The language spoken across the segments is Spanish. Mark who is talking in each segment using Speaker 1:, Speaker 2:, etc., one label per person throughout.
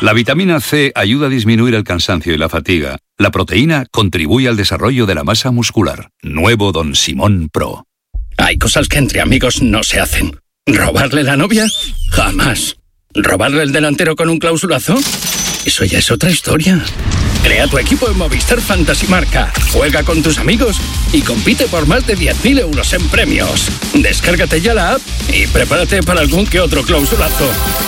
Speaker 1: La vitamina C ayuda a disminuir el cansancio y la fatiga. La proteína contribuye al desarrollo de la masa muscular. Nuevo Don Simón Pro.
Speaker 2: Hay cosas que entre amigos no se hacen. ¿Robarle la novia? Jamás. ¿Robarle el delantero con un clausulazo? Eso ya es otra historia. Crea tu equipo en Movistar Fantasy Marca. Juega con tus amigos y compite por más de 10.000 euros en premios. Descárgate ya la app y prepárate para algún que otro clausulazo.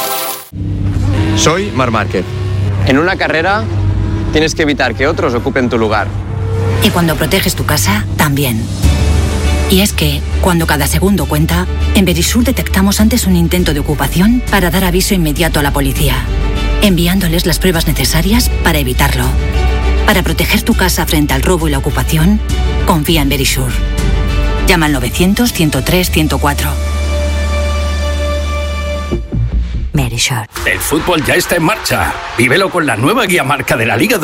Speaker 3: Soy Marc Márquez. En una carrera tienes que evitar que otros ocupen tu lugar.
Speaker 4: Y cuando proteges tu casa, también. Y es que, cuando cada segundo cuenta, en Verisur detectamos antes un intento de ocupación para dar aviso inmediato a la policía, enviándoles las pruebas necesarias para evitarlo. Para proteger tu casa frente al robo y la ocupación, confía en Verisur. Llama al 900-103-104. Verisur.
Speaker 2: El fútbol ya está en marcha. Vívelo con la nueva guía marca de la Liga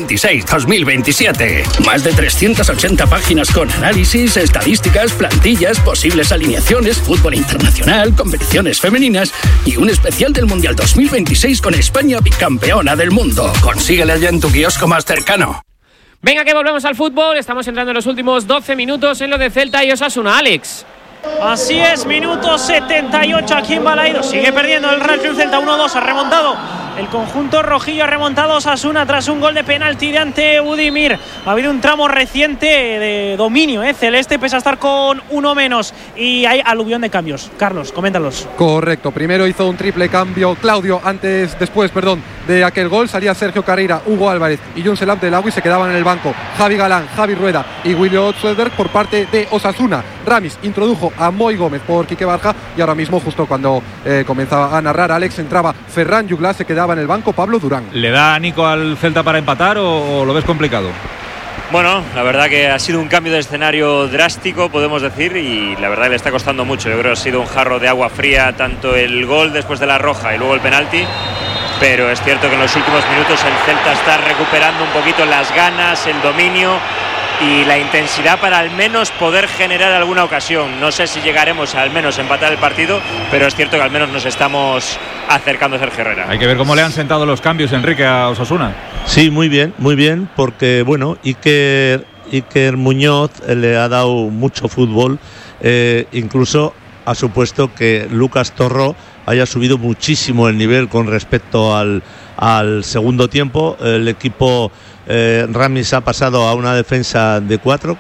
Speaker 2: 2026-2027. Más de 380 páginas con análisis, estadísticas, plantillas, posibles alineaciones, fútbol internacional, competiciones femeninas y un especial del Mundial 2026 con España bicampeona del mundo. Consíguela ya en tu kiosco más cercano.
Speaker 5: Venga, que volvemos al fútbol. Estamos entrando en los últimos 12 minutos en lo de Celta y Osasuna. Alex.
Speaker 6: Así es, minuto 78 aquí en Balaidos. Sigue perdiendo el Real Club Celta 1-2. Ha remontado el conjunto rojillo, ha remontado Osasuna tras un gol de penalti de ante Budimir. Ha habido un tramo reciente de dominio celeste, pese a estar con uno menos. Y hay aluvión de cambios. Carlos, coméntalos.
Speaker 7: Correcto, primero hizo un triple cambio Claudio, después de aquel gol. Salía Sergio Carreira, Hugo Álvarez y Jun Selab del Agua y se quedaban en el banco Javi Galán, Javi Rueda y William Otzwelder por parte de Osasuna. Ramis introdujo a Moy Gómez por Quique Barja y ahora mismo, justo cuando comenzaba a narrar Alex, entraba Ferran Juglas, se quedaba en el banco Pablo Durán.
Speaker 8: ¿Le da a Nico al Celta para empatar o lo ves complicado?
Speaker 9: Bueno, la verdad que ha sido un cambio de escenario drástico, podemos decir, y la verdad que le está costando mucho. Yo creo que ha sido un jarro de agua fría, tanto el gol después de la roja y luego el penalti. Pero es cierto que en los últimos minutos el Celta está recuperando un poquito las ganas, el dominio y la intensidad para al menos poder generar alguna ocasión. No sé si llegaremos a al menos empatar el partido, pero es cierto que al menos nos estamos acercando a Sergio Herrera.
Speaker 8: Hay que ver cómo le han sentado los cambios, Enrique, a Osasuna.
Speaker 10: Sí, muy bien, porque bueno, Iker Muñoz le ha dado mucho fútbol, incluso ha supuesto que Lucas Torró haya subido muchísimo el nivel con respecto al segundo tiempo. El equipo Ramis ha pasado a una defensa de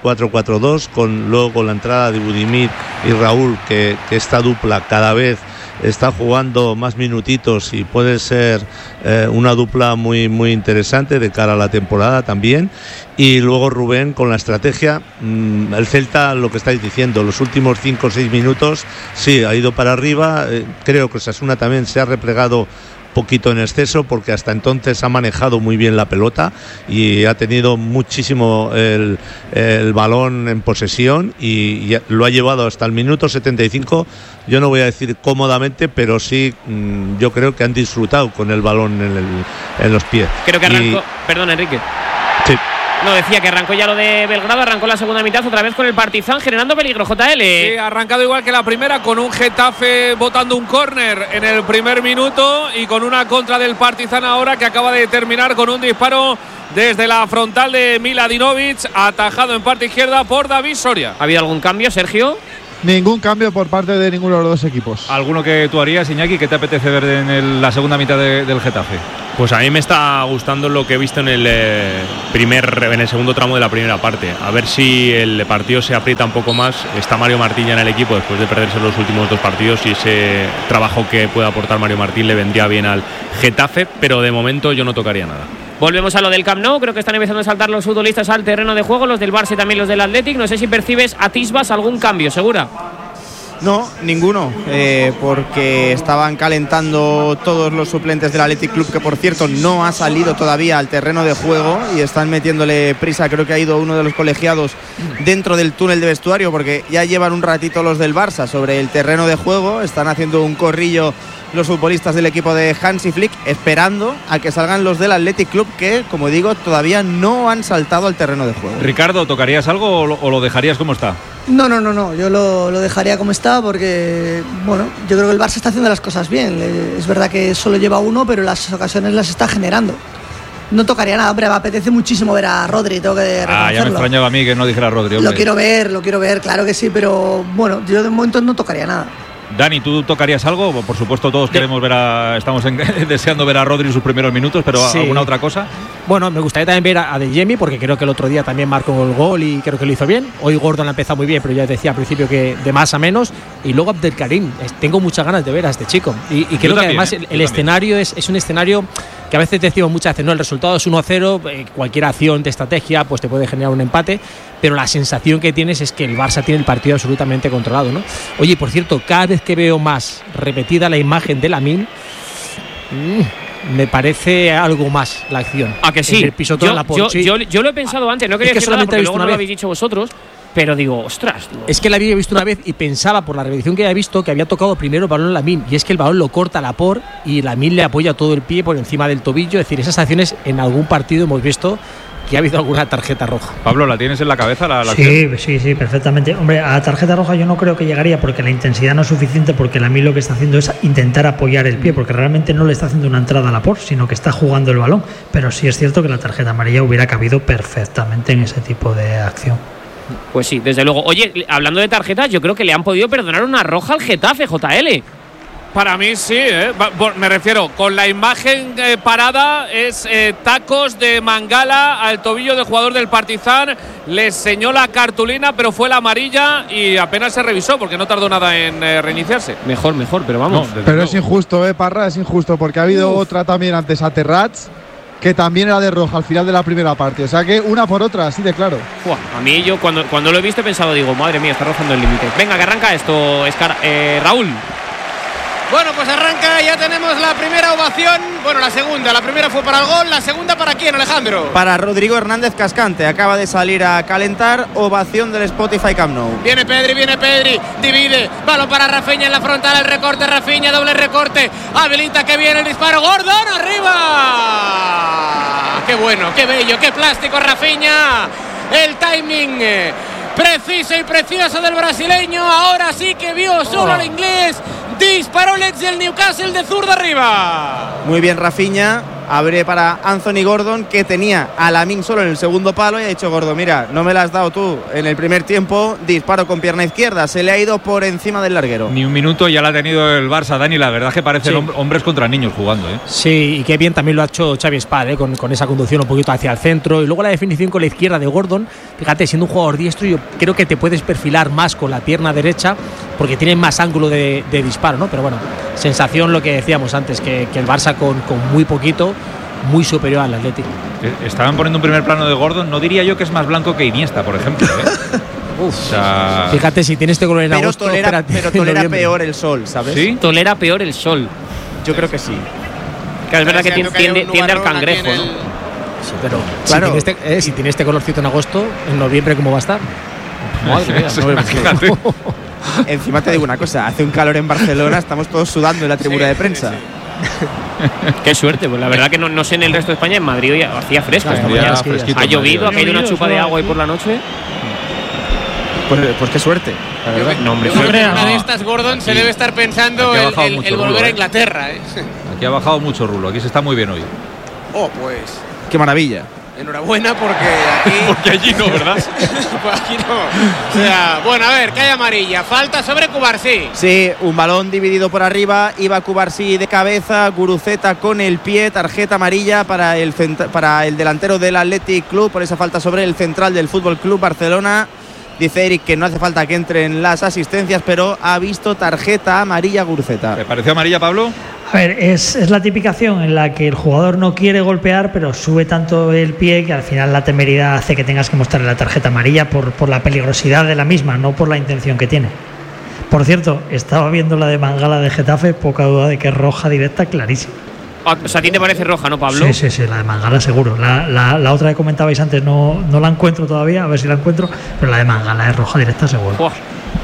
Speaker 10: 4-4-2, luego con la entrada de Budimir y Raúl, que esta dupla cada vez está jugando más minutitos y puede ser una dupla muy, muy interesante de cara a la temporada también. Y luego Rubén con la estrategia. El Celta, lo que estáis diciendo, los últimos 5 o 6 minutos sí ha ido para arriba. Creo que Osasuna también se ha replegado poquito en exceso, porque hasta entonces ha manejado muy bien la pelota y ha tenido muchísimo el balón en posesión y lo ha llevado hasta el minuto 75. Yo no voy a decir cómodamente, pero sí yo creo que han disfrutado con el balón en los pies.
Speaker 5: Creo que arrancó, perdón Enrique.
Speaker 10: Sí.
Speaker 5: No, decía que arrancó ya lo de Belgrado, arrancó la segunda mitad otra vez con el Partizan generando peligro, JL.
Speaker 11: Sí, ha arrancado igual que la primera, con un Getafe botando un córner en el primer minuto y con una contra del Partizan ahora, que acaba de terminar con un disparo desde la frontal de Miladinovic, atajado en parte izquierda por David Soria.
Speaker 5: ¿Ha habido algún cambio, Sergio?
Speaker 12: Ningún cambio por parte de ninguno de los dos equipos.
Speaker 8: ¿Alguno que tú harías, Iñaki, que te apetece ver en la segunda mitad del Getafe?
Speaker 13: Pues a mí me está gustando lo que he visto en el segundo tramo de la primera parte. A ver si el partido se aprieta un poco más. Está Mario Martín ya en el equipo después de perderse los últimos 2 partidos, y ese trabajo que pueda aportar Mario Martín le vendría bien al Getafe, pero de momento yo no tocaría nada.
Speaker 5: Volvemos a lo del Camp Nou. Creo que están empezando a saltar los futbolistas al terreno de juego, los del Barça y también los del Athletic. No sé si percibes, atisbas algún cambio, ¿segura?
Speaker 14: No, ninguno, porque estaban calentando todos los suplentes del Athletic Club, que por cierto no ha salido todavía al terreno de juego, y están metiéndole prisa. Creo que ha ido uno de los colegiados dentro del túnel de vestuario, porque ya llevan un ratito los del Barça sobre el terreno de juego. Están haciendo un corrillo los futbolistas del equipo de Hansi Flick, esperando a que salgan los del Athletic Club, que, como digo, todavía no han saltado al terreno de juego.
Speaker 8: Ricardo, ¿tocarías algo o lo dejarías como está?
Speaker 15: No, yo lo dejaría como está porque, bueno, yo creo que el Barça está haciendo las cosas bien. Es verdad que solo lleva uno, pero las ocasiones las está generando. No tocaría nada, hombre, me apetece muchísimo ver a Rodri, tengo que reconocerlo.
Speaker 8: Ya me extrañaba a mí que no dijera Rodri, hombre.
Speaker 15: Lo quiero ver, claro que sí, pero bueno, yo de momento no tocaría nada.
Speaker 8: Dani, ¿tú tocarías algo? Por supuesto, todos queremos estamos deseando ver a Rodri en sus primeros minutos, pero
Speaker 16: sí.
Speaker 8: ¿alguna otra cosa?
Speaker 16: Bueno, me gustaría también ver a De Jemi, porque creo que el otro día también marcó el gol y creo que lo hizo bien. Hoy Gordon ha empezado muy bien, pero ya decía al principio que de más a menos. Y luego Abdelkarim, tengo muchas ganas de ver a este chico. Y creo que además el escenario es un escenario que a veces decimos muchas veces, no, el resultado es 1-0, cualquier acción de estrategia pues te puede generar un empate, pero la sensación que tienes es que el Barça tiene el partido absolutamente controlado, ¿no? Oye, por cierto, cada vez que veo más repetida la imagen de Lamine, me parece algo más la acción.
Speaker 5: ¿A que sí?
Speaker 16: El pisotón a la
Speaker 5: yo lo he pensado antes, no quería decir nada porque luego no lo habéis dicho vosotros. Pero digo, ostras.
Speaker 16: Es que la había visto una vez y pensaba, por la repetición que había visto, que había tocado primero el balón Lamine. Y es que el balón lo corta Laporte y Lamine le apoya todo el pie por encima del tobillo. Es decir, esas acciones en algún partido hemos visto que ha habido alguna tarjeta roja.
Speaker 8: Pablo, ¿la tienes en la cabeza la
Speaker 17: sí, perfectamente. Hombre, a tarjeta roja yo no creo que llegaría porque la intensidad no es suficiente, porque Lamine lo que está haciendo es intentar apoyar el pie, porque realmente no le está haciendo una entrada a Laporte, sino que está jugando el balón. Pero sí es cierto que la tarjeta amarilla hubiera cabido perfectamente en ese tipo de acción.
Speaker 5: Pues sí, desde luego. Oye, hablando de tarjetas, yo creo que le han podido perdonar una roja al Getafe, JL.
Speaker 11: Para mí sí, me refiero, con la imagen parada es tacos de Mangala al tobillo del jugador del Partizan, le enseñó la cartulina, pero fue la amarilla y apenas se revisó porque no tardó nada en reiniciarse.
Speaker 5: Mejor, pero vamos.
Speaker 12: No, pero es injusto, Parra, es injusto, porque ha habido otra también antes a Terrats, que también era de roja al final de la primera parte. O sea que una por otra, así de claro.
Speaker 5: A mí yo cuando lo he visto he pensado, digo, madre mía, está rozando el límite. Venga, que arranca esto, Raúl.
Speaker 18: Bueno, pues arranca, ya tenemos la primera ovación. Bueno, la segunda. La primera fue para el gol, la segunda para quién, Alejandro.
Speaker 14: Para Rodrigo Hernández Cascante. Acaba de salir a calentar. Ovación del Spotify Camp Nou.
Speaker 18: Viene Pedri. Divide. Balón para Rafinha en la frontal. El recorte, Rafinha, doble recorte. Habilita que viene el disparo. Gordon, arriba. Qué bueno, qué bello, qué plástico, Rafinha. El timing preciso y precioso del brasileño. Ahora sí que vio solo al inglés. Disparó el ex del Newcastle de zurda arriba.
Speaker 14: Muy bien Rafinha. Abre para Anthony Gordon, que tenía a Lamine solo en el segundo palo y ha dicho Gordon, mira, no me la has dado tú en el primer tiempo. Disparo con pierna izquierda. Se le ha ido por encima del larguero.
Speaker 8: Ni un minuto ya la ha tenido el Barça, Dani. La verdad es que parecen hombres contra niños jugando,
Speaker 16: Sí, y qué bien también lo ha hecho Xavi Spad, con esa conducción un poquito hacia el centro. Y luego la definición con la izquierda de Gordon. Fíjate, siendo un jugador diestro, yo creo que te puedes perfilar más con la pierna derecha porque tiene más ángulo de disparo, ¿no? Pero bueno, sensación lo que decíamos antes, que el Barça con muy poquito, muy superior al Atlético.
Speaker 8: Estaban poniendo un primer plano de Gordon. No diría yo que es más blanco que Iniesta, por ejemplo.
Speaker 16: O sea, fíjate, si tiene este color en agosto,
Speaker 14: pero tolera peor el sol, ¿sabes?
Speaker 5: ¿Sí? Tolera peor el sol.
Speaker 14: Yo creo que sí.
Speaker 5: Claro, es verdad que tiende al cangrejo, ¿no?
Speaker 16: Sí, pero claro, si tiene este colorcito en agosto, en noviembre, ¿cómo va a estar? Madre mía,
Speaker 8: imagínate.
Speaker 14: Encima te digo una cosa, hace un calor en Barcelona, estamos todos sudando en la tribuna de prensa.
Speaker 5: Qué suerte, pues la verdad que no sé en el resto de España. En Madrid hoy hacía fresco esta mañana. Ha llovido, ha caído una chupa de agua ahí por la noche.
Speaker 14: Pues qué suerte.
Speaker 5: No, hombre,
Speaker 18: una de estas, Gordon, se debe estar pensando el volver a Inglaterra.
Speaker 8: Aquí ha bajado mucho rulo, aquí se está muy bien hoy.
Speaker 18: Pues
Speaker 14: qué maravilla.
Speaker 18: Enhorabuena porque aquí.
Speaker 8: Porque allí no, ¿verdad?
Speaker 18: Pues aquí no. O sea, bueno, a ver, que hay amarilla. Falta sobre Cubarsí.
Speaker 14: Sí, un balón dividido por arriba. Iba Cubarsí de cabeza. Guruceta con el pie. Tarjeta amarilla para el delantero del Athletic Club por esa falta sobre el central del Fútbol Club Barcelona. Dice Eric que no hace falta que entren las asistencias, pero ha visto tarjeta amarilla Guruceta.
Speaker 8: ¿Te pareció amarilla, Pablo?
Speaker 17: A ver, es la típica acción en la que el jugador no quiere golpear, pero sube tanto el pie que al final la temeridad hace que tengas que mostrarle la tarjeta amarilla por la peligrosidad de la misma, no por la intención que tiene. Por cierto, estaba viendo la de Mangala de Getafe, poca duda de que es roja directa, clarísima.
Speaker 5: O sea, ¿a ti te parece roja, no, Pablo?
Speaker 17: Sí, la de Mangala seguro. La otra que comentabais antes no la encuentro todavía, a ver si la encuentro, pero la de Mangala es roja directa seguro.
Speaker 5: ¡Buah!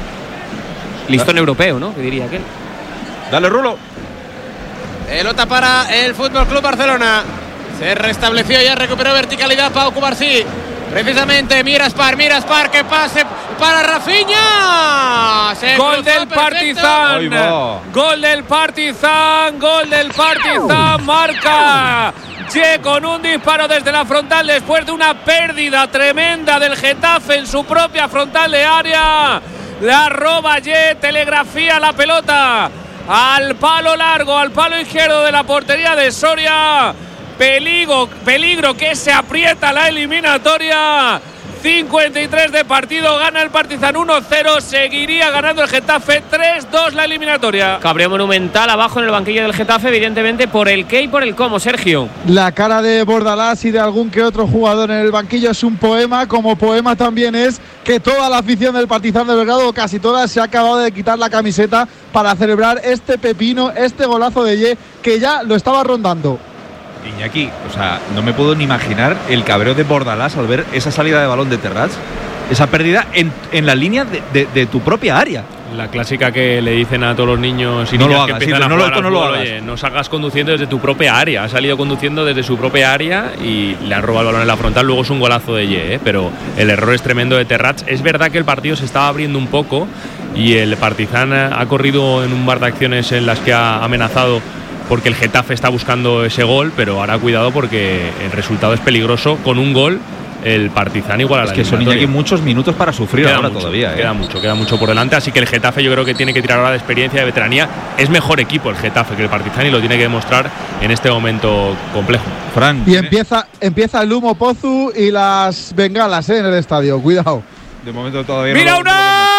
Speaker 5: Listón europeo, ¿no? Que diría aquel.
Speaker 8: Dale, Rulo.
Speaker 18: Pelota para el Fútbol Club Barcelona. Se restableció, ya recuperó verticalidad Pau Cubarsí. Precisamente Miraspar, que pase para Rafinha.
Speaker 11: Gol del Partizan. Gol del Partizan. Gol del Partizan. Marca Ye con un disparo desde la frontal después de una pérdida tremenda del Getafe en su propia frontal de área. La roba Ye, telegrafía la pelota al palo largo, al palo izquierdo de la portería de Soria. Peligro que se aprieta la eliminatoria. 53 de partido, gana el Partizan 1-0, seguiría ganando el Getafe 3-2 la eliminatoria.
Speaker 5: Cabreo monumental abajo en el banquillo del Getafe, evidentemente por el qué y por el cómo, Sergio.
Speaker 12: La cara de Bordalás y de algún que otro jugador en el banquillo es un poema, como poema también es que toda la afición del Partizan de Belgrado, casi toda, se ha acabado de quitar la camiseta para celebrar este pepino, este golazo de Ye, que ya lo estaba rondando.
Speaker 8: Iñaki, o sea, no me puedo ni imaginar el cabreo de Bordalás al ver esa salida de balón de Terrats, esa pérdida en la línea de tu propia área.
Speaker 13: La clásica que le dicen a todos los niños y
Speaker 8: no
Speaker 13: niñas
Speaker 8: lo
Speaker 13: que
Speaker 8: hagas,
Speaker 13: empiezan
Speaker 8: sí,
Speaker 13: a
Speaker 8: no
Speaker 13: jugar
Speaker 8: lo
Speaker 13: al fútbol,
Speaker 8: hagas.
Speaker 13: oye, no salgas conduciendo desde tu propia área. Ha salido conduciendo desde su propia área y le han robado el balón en la frontal. Luego es un golazo de Ye, pero el error es tremendo de Terrats. Es verdad que el partido se estaba abriendo un poco y el Partizan ha corrido en un par de acciones en las que ha amenazado, porque el Getafe está buscando ese gol, pero ahora cuidado porque el resultado es peligroso. Con un gol el Partizan igual a la
Speaker 8: eliminatoria. Son aquí muchos minutos para sufrir ahora todavía.
Speaker 13: Queda mucho por delante, así que el Getafe yo creo que tiene que tirar ahora de experiencia, de veteranía. Es mejor equipo el Getafe que el Partizan y lo tiene que demostrar en este momento complejo.
Speaker 8: Fran.
Speaker 12: Y empieza el humo Pozu y las bengalas en el estadio, cuidado.
Speaker 8: De momento todavía
Speaker 11: ¡Mira
Speaker 8: no.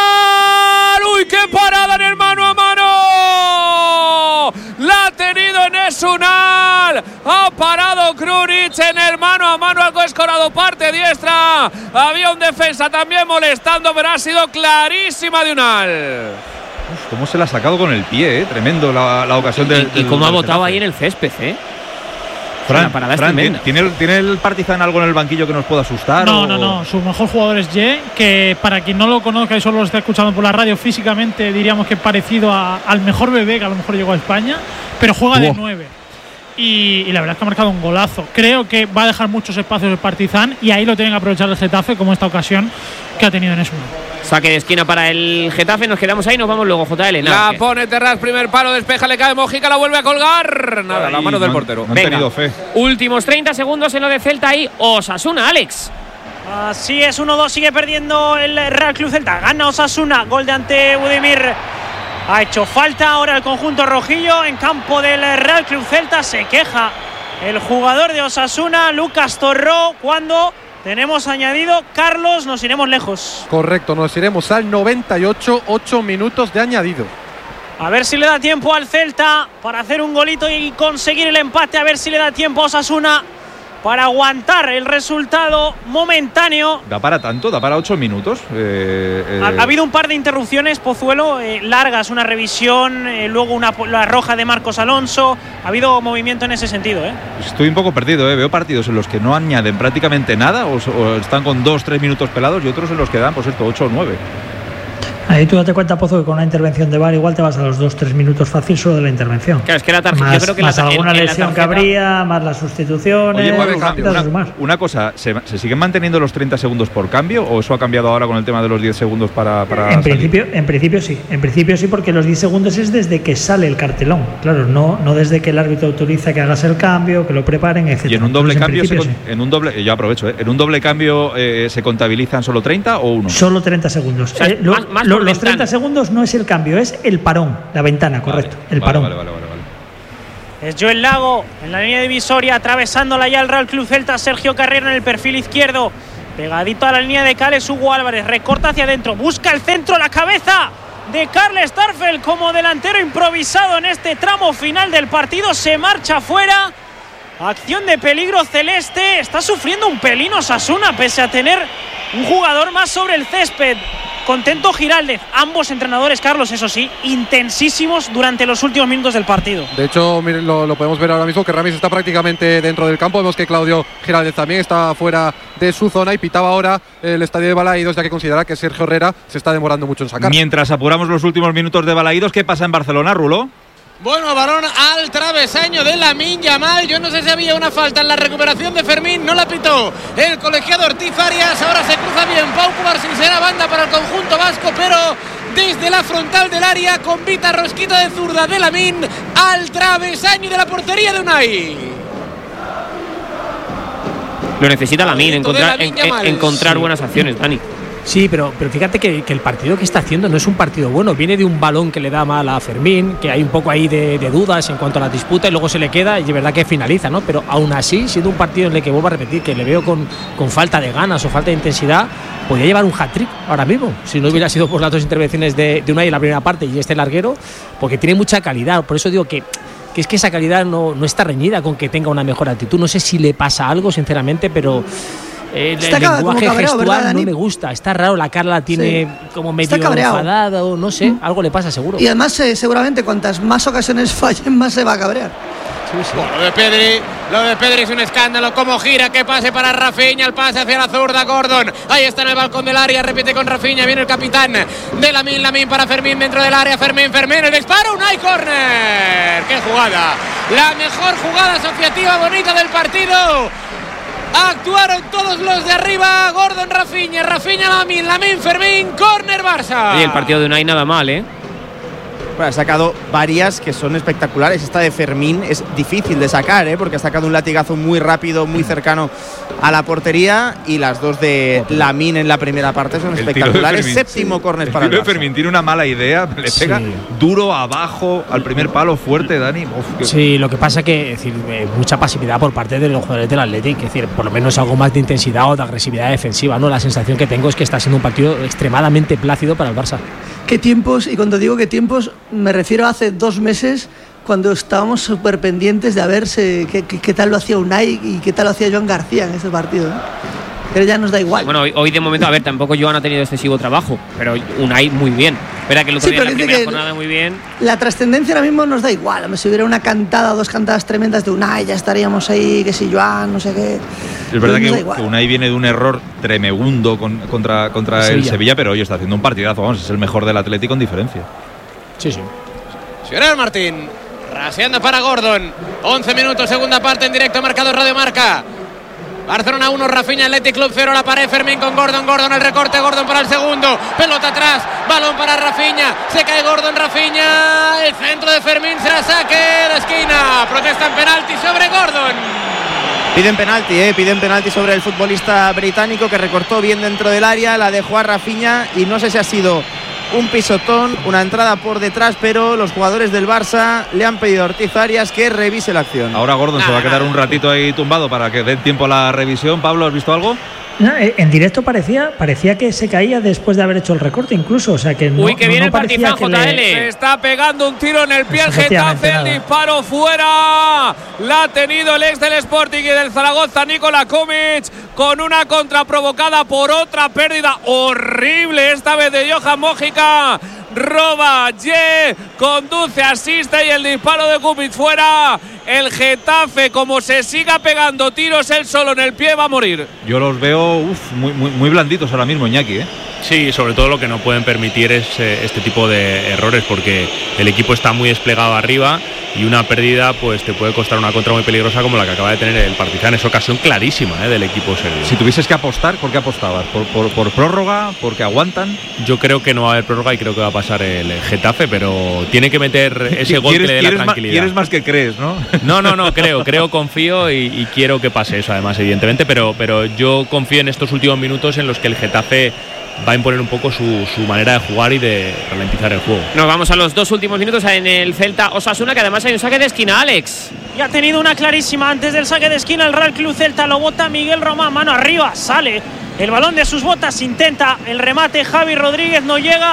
Speaker 11: ¡Uy, qué parada en el mano a mano! La ha tenido Enes Unal. Ha parado Krunic en el mano a mano, algo escorado parte diestra. Había un defensa también molestando, pero ha sido clarísima de Unal.
Speaker 8: Uf, cómo se la ha sacado con el pie, tremendo la ocasión del.
Speaker 5: Y cómo ha botado ahí en el césped,
Speaker 8: Fran, ¿tiene el Partizan algo en el banquillo que nos pueda asustar?
Speaker 19: No. Su mejor jugador es Ye, que para quien no lo conozca y solo lo esté escuchando por la radio, físicamente diríamos que es parecido al mejor Bebé, que a lo mejor llegó a España, pero juega de 9. Y la verdad es que ha marcado un golazo. Creo que va a dejar muchos espacios el Partizan y ahí lo tienen que aprovechar el Getafe, como esta ocasión que ha tenido en eso.
Speaker 5: Saque de esquina para el Getafe, nos quedamos ahí, nos vamos luego, JL.
Speaker 11: La pone Terrats, primer palo, despeja, le cae Mojica, la vuelve a colgar. Nada, la mano del portero.
Speaker 8: No han tenido fe.
Speaker 5: Últimos 30 segundos en lo de Celta y Osasuna, Alex.
Speaker 6: Así es, 1-2, sigue perdiendo el Real Club Celta. Gana Osasuna, gol de ante Budimir. Ha hecho falta ahora el conjunto rojillo en campo del Real Club Celta. Se queja el jugador de Osasuna, Lucas Torró, cuando tenemos añadido. Carlos, nos iremos lejos.
Speaker 7: Correcto, nos iremos al 98, 8 minutos de añadido.
Speaker 6: A ver si le da tiempo al Celta para hacer un golito y conseguir el empate. A ver si le da tiempo a Osasuna para aguantar el resultado momentáneo.
Speaker 8: ¿Da para tanto? ¿Da para 8 minutos?
Speaker 6: Ha habido un par de interrupciones, Pozuelo, largas, una revisión, luego la roja de Marcos Alonso. Ha habido movimiento en ese sentido.
Speaker 8: Estoy un poco perdido. Veo partidos en los que no añaden prácticamente nada o están con 2-3 minutos pelados y otros en los que dan, pues esto, 8 o 9.
Speaker 17: Ahí tú date cuenta, Pozo, que con una intervención de VAR igual te vas a los 2-3 minutos fácil solo de la intervención.
Speaker 5: Claro, es que la tarjeta,
Speaker 17: más,
Speaker 5: yo creo que
Speaker 17: más
Speaker 5: en
Speaker 17: alguna
Speaker 5: la
Speaker 17: lesión que habría, más las sustituciones.
Speaker 8: Oye, una cosa, ¿se siguen manteniendo los 30 segundos por cambio o eso ha cambiado ahora con el tema de los 10 segundos para
Speaker 17: en principio sí. En principio sí, porque los 10 segundos es desde que sale el cartelón. Claro, no desde que el árbitro autoriza que hagas el cambio, que lo preparen, etc.
Speaker 8: Y en un doble cambio, yo aprovecho, ¿en un doble cambio se contabilizan solo 30 o 1?
Speaker 17: Solo 30 segundos. O sea, los 30 segundos no es el cambio, es el parón, la ventana, correcto, el parón.
Speaker 8: Vale.
Speaker 6: Es Joel Lago en la línea divisoria, atravesándola ya el Real Club Celta. Sergio Carrero en el perfil izquierdo, pegadito a la línea de Cales. Hugo Álvarez recorta hacia adentro, busca el centro, la cabeza de Carles Starfel como delantero improvisado en este tramo final del partido. Se marcha fuera. Acción de peligro celeste. Está sufriendo un pelín Osasuna pese a tener un jugador más sobre el césped. Contento Giraldez, ambos entrenadores, Carlos, eso sí, intensísimos durante los últimos minutos del partido.
Speaker 7: De hecho, miren, lo podemos ver ahora mismo, que Ramis está prácticamente dentro del campo. Vemos que Claudio Giraldez también está fuera de su zona y pitaba ahora el estadio de Balaídos, ya que considera que Sergio Herrera se está demorando mucho en sacar.
Speaker 8: Mientras apuramos los últimos minutos de Balaídos, ¿qué pasa en Barcelona, Rulo?
Speaker 18: Bueno, balón al travesaño de Lamine Yamal. Yo no sé si había una falta en la recuperación de Fermín. No la pitó el colegiado Ortiz Arias. Ahora se cruza bien Pau Cubarsí. Será banda para el conjunto vasco, pero desde la frontal del área con Vita rosquita de zurda de Lamine al travesaño de la portería de Unai.
Speaker 5: Lo necesita Lamine, encontrar buenas acciones, Dani.
Speaker 16: Sí, pero fíjate que el partido que está haciendo no es un partido bueno. Viene de un balón que le da mal a Fermín, que hay un poco ahí de dudas en cuanto a la disputa, y luego se le queda y es verdad que finaliza, ¿no? Pero aún así, siendo un partido en el que vuelvo a repetir que le veo con falta de ganas o falta de intensidad, podría llevar un hat-trick ahora mismo, si no hubiera sido por las dos intervenciones de Unai en la primera parte y este larguero, porque tiene mucha calidad. Por eso digo que es que esa calidad no está reñida con que tenga una mejor actitud. No sé si le pasa algo, sinceramente, pero el lenguaje
Speaker 15: cabreado,
Speaker 16: gestual no me gusta. Está raro, la cara la tiene como medio enfadada o no sé, algo le pasa seguro.
Speaker 15: Y además seguramente cuantas más ocasiones fallen, más se va a cabrear.
Speaker 18: Sí. Bueno, lo de Pedri es un escándalo. Cómo gira, que pase para Rafinha, el pase hacia la zurda, Gordon. Ahí está en el balcón del área, repite con Rafinha, viene el capitán de Lamine para Fermín dentro del área, Fermín, el disparo, Unai, córner. ¡Qué jugada! La mejor jugada asociativa bonita del partido. Actuaron todos los de arriba. Gordon, Rafinha, Lamine, Fermín, córner Barça.
Speaker 5: Y el partido de Unai nada mal, ¿eh?
Speaker 14: Bueno, ha sacado varias que son espectaculares. Esta de Fermín es difícil de sacar, porque ha sacado un latigazo muy rápido, muy cercano a la portería, y las dos de Lamine en la primera parte son espectaculares. Séptimo córner para el Barça.
Speaker 8: Fermín tiene una mala idea, le pega duro abajo al primer palo fuerte, Dani.
Speaker 16: Sí, lo que pasa que es decir, mucha pasividad por parte de los jugadores del Athletic, es decir, por lo menos algo más de intensidad o de agresividad defensiva, ¿no? La sensación que tengo es que está siendo un partido extremadamente plácido para el Barça.
Speaker 15: ¿Qué tiempos? Y cuando digo qué tiempos, me refiero a hace 2 meses, cuando estábamos súper pendientes de a ver qué tal lo hacía Unai y qué tal lo hacía Joan García en ese partido, ¿no? Pero ya nos da igual.
Speaker 5: Bueno, hoy de momento, a ver, tampoco Joan ha tenido excesivo trabajo, pero Unai muy bien. Espera que el otro día en la primera jornada muy bien.
Speaker 15: La trascendencia ahora mismo nos da igual. Si hubiera una cantada o 2 cantadas tremendas de Unai, ya estaríamos ahí, que si Joan, no sé qué.
Speaker 8: Es verdad que Unai viene de un error tremebundo contra el Sevilla, pero hoy está haciendo un partidazo. Vamos, es el mejor del Atlético con diferencia.
Speaker 16: Sí.
Speaker 18: Gerard Martín, raseando para Gordon. 11 minutos, segunda parte en directo, marcado Radio Marca. Barcelona 1, Rafinha, Athletic Club 0, la pared, Fermín con Gordon, el recorte, Gordon para el segundo, pelota atrás, balón para Rafinha, se cae Gordon, Rafinha, el centro de Fermín, será saque de esquina, protestan penalti sobre Gordon.
Speaker 14: Piden penalti sobre el futbolista británico, que recortó bien dentro del área, la dejó a Rafinha, y no sé si ha sido un pisotón, una entrada por detrás, pero los jugadores del Barça le han pedido a Ortiz Arias que revise la acción.
Speaker 8: Ahora Gordon se va a quedar un ratito ahí tumbado para que dé tiempo a la revisión. Pablo, ¿has visto algo?
Speaker 17: No, en directo parecía que se caía después de haber hecho el recorte incluso, o sea que no.
Speaker 5: Uy, que viene el Partizan, JL.
Speaker 11: Se está pegando un tiro en el pie el Getafe, el disparo fuera. La ha tenido el ex del Sporting y del Zaragoza, Nikola Kumic, con una contra provocada por otra pérdida horrible, esta vez de Johan Mojica. Roba, conduce, asiste, y el disparo de Kumic fuera. El Getafe, como se siga pegando tiros él solo en el pie, va a morir.
Speaker 8: Yo los veo muy blanditos ahora mismo, Iñaki,
Speaker 13: Sí, sobre todo lo que no pueden permitir es este tipo de errores, porque el equipo está muy desplegado arriba y una pérdida pues te puede costar una contra muy peligrosa como la que acaba de tener el Partizan. Es ocasión clarísima del equipo serbio.
Speaker 8: Si tuvieses que apostar, ¿por qué apostabas? ¿Por prórroga? ¿Porque aguantan?
Speaker 13: Yo creo que no va a haber prórroga y creo que va a pasar el Getafe, pero tiene que meter ese gol que le dé la tranquilidad.
Speaker 8: Quieres más que crees, ¿no?
Speaker 13: No, creo, confío y quiero que pase eso, además, evidentemente, pero yo confío en estos últimos minutos en los que el Getafe va a imponer un poco su manera de jugar y de ralentizar el juego.
Speaker 5: Nos vamos a los 2 últimos minutos en el Celta Osasuna, que además hay un saque de esquina, Alex.
Speaker 6: Y ha tenido una clarísima antes del saque de esquina el Real Club Celta, lo bota Miguel Román, mano arriba, sale el balón de sus botas, intenta el remate Javi Rodríguez, no llega.